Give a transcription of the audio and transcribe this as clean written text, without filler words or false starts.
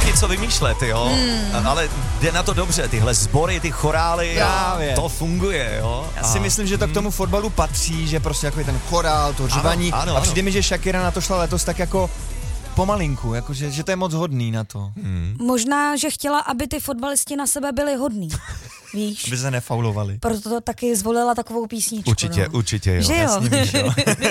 vždycky co vymýšlet, jo. Ale jde na to dobře, tyhle sbory, ty chorály, to funguje, jo. Já si myslím, že to k tomu fotbalu patří, že prostě jako je ten chorál, to řvaní. Ano. A přijde mi, že Shakira na to šla letos tak jako pomalinku, jakože, že to je moc hodný na to. Možná, že chtěla, aby ty fotbalisti na sebe byli hodní. Víš? Aby se nefaulovali. Proto to taky zvolila takovou písničku. Určitě, jo. Že jo? Jasně, víš, jo.